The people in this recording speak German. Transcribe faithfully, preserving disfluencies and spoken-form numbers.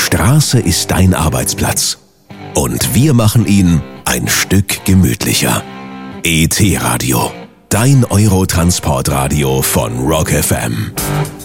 Straße ist dein Arbeitsplatz. Und wir machen ihn ein Stück gemütlicher. E T Radio, dein Eurotransportradio von Rock F M.